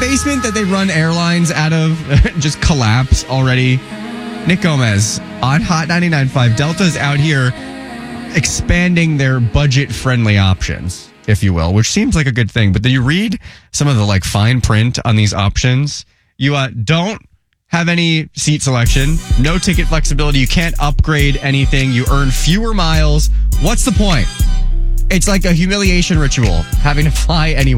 basement that they run airlines out of just collapse already? Nick Gomez on Hot 99.5. Delta's out here expanding their budget-friendly options, if you will, which seems like a good thing. But do you read some of the like fine print on these options? You don't have any seat selection, no ticket flexibility. You can't upgrade anything. You earn fewer miles. What's the point? It's like a humiliation ritual, having to fly anywhere.